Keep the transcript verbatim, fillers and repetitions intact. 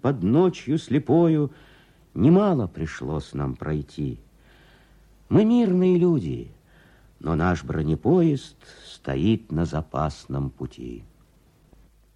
под ночью слепою немало пришлось нам пройти. Мы мирные люди, но наш бронепоезд стоит на запасном пути.